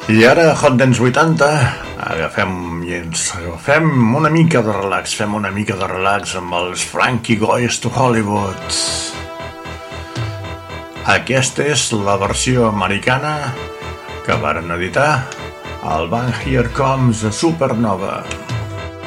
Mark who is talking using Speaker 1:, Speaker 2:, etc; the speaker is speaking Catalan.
Speaker 1: I ara, Hot Dance 80, agafem una mica de relax, fem una mica de relax amb els Frankie Goes to Hollywood. Aquesta és la versió americana que varen editar el band Here Comes a Supernova.